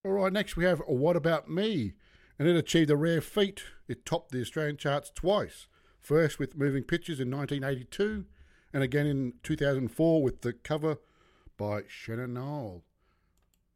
All right, next we have What About Me? And it achieved a rare feat. It topped the Australian charts twice. First with Moving Pictures in 1982, and again in 2004 with the cover by Shannon Noel.